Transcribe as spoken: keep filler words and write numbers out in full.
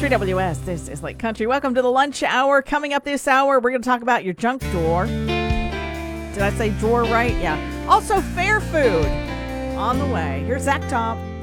Country W S. This is Lake Country. Welcome to the lunch hour. Coming up this hour, we're going to talk about your junk drawer. Did I say drawer right? Yeah. Also, fair food on the way. Here's Zach Top.